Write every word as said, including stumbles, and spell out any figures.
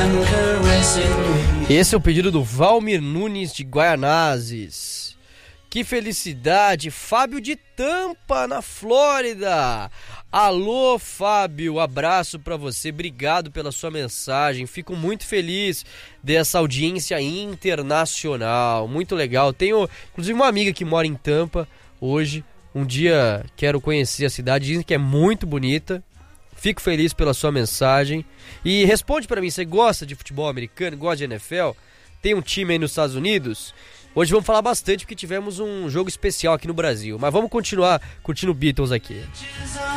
Esse é o pedido do Valmir Nunes de Guaianazes. Que felicidade, Fábio de Tampa, na Flórida. Alô, Fábio, abraço pra você, obrigado pela sua mensagem. Fico muito feliz dessa audiência internacional, muito legal. Tenho, inclusive, uma amiga que mora em Tampa hoje. Um dia quero conhecer a cidade, dizem que é muito bonita. Fico feliz pela sua mensagem. E responde pra mim, você gosta de futebol americano, gosta de N F L? Tem um time aí nos Estados Unidos? Hoje vamos falar bastante porque tivemos um jogo especial aqui no Brasil. Mas vamos continuar curtindo Beatles aqui.